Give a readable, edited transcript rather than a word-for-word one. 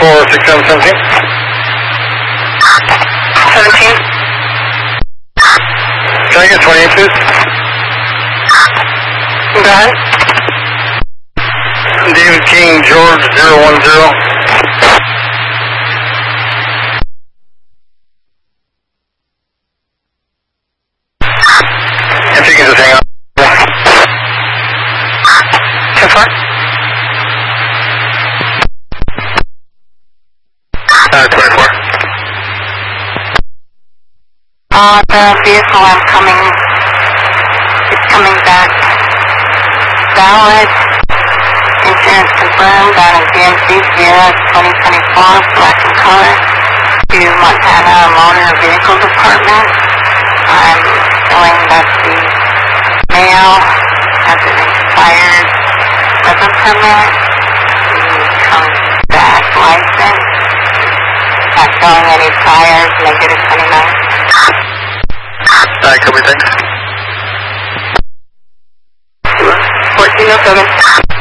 46717. 17. Can I get 28, please? Go ahead. David King, George 010. If you can just hang on. So far? 24. The vehicle I'm coming is coming back valid. Insurance confirmed on a GMC Sierra 2024 black in color to Montana Motor Vehicle Department. I'm showing that the male has an expired weapon permit. He comes back licensed. Not showing any priors, negative 29. Alright, copy, thanks. 1407.